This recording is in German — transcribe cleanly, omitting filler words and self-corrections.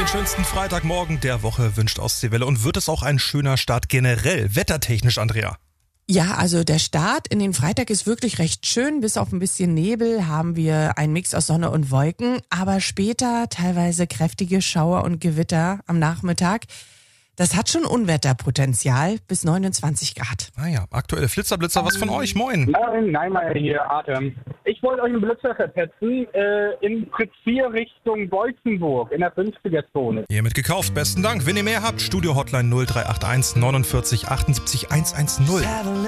den schönsten Freitagmorgen der Woche wünscht Ostseewelle. Und wird es auch ein schöner Start generell, wettertechnisch, Andrea? Ja, also der Start in den Freitag ist wirklich recht schön. Bis auf ein bisschen Nebel haben wir einen Mix aus Sonne und Wolken. Aber später teilweise kräftige Schauer und Gewitter am Nachmittag. Das hat schon Unwetterpotenzial bis 29 Grad. Naja, aktuelle Flitzerblitzer, was von euch? Moin. Nein, mal hier, Atem. Ich wollte euch einen Blitzer verpetzen in Prizier Richtung Beutzenburg in der 50er-Zone. Hiermit gekauft, besten Dank. Wenn ihr mehr habt, Studio Hotline 0381 49 78 110.